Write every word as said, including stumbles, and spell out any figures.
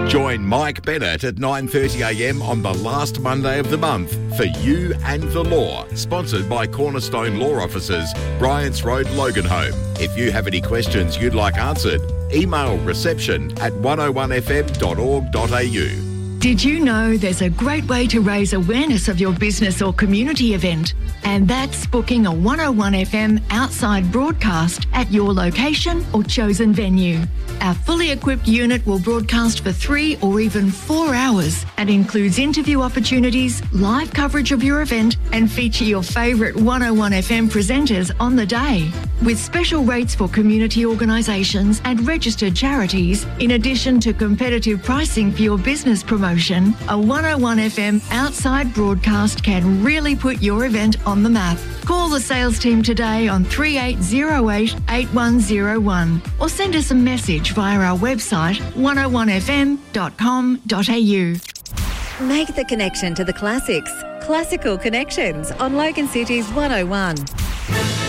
Join Mike Bennett at nine thirty a m on the last Monday of the month for You and the Law, sponsored by Cornerstone Law Offices, Bryants Road, Loganholme. If you have any questions you'd like answered, email reception at one oh one f m dot org dot a u. Did you know there's a great way to raise awareness of your business or community event? And that's booking a one oh one F M outside broadcast at your location or chosen venue. Our fully equipped unit will broadcast for three or even four hours and includes interview opportunities, live coverage of your event, and feature your favourite one oh one F M presenters on the day. With special rates for community organisations and registered charities, in addition to competitive pricing for your business promotion, a one oh one F M outside broadcast can really put your event on the map. Call the sales team today on three eight zero eight, eight one zero one or send us a message via our website one oh one f m dot com dot a u. Make the connection to the classics. Classical Connections on Logan City's one oh one.